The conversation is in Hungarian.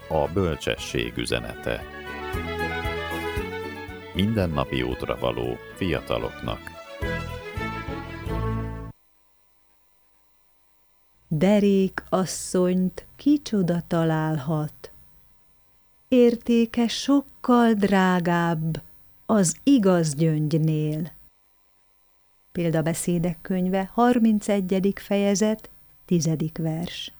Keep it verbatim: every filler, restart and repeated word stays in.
A bölcsesség üzenete. Mindennapi útra való fiataloknak. Derék asszonyt kicsoda találhat. Értéke sokkal drágább az igaz gyöngynél. Példabeszédek könyve, harmincegyedik fejezet, tizedik vers.